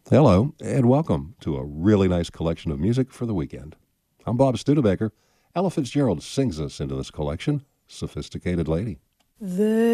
Hello, and welcome to a really nice collection of music for the weekend. I'm Bob Studebaker. Ella Fitzgerald sings us into this collection, Sophisticated Lady.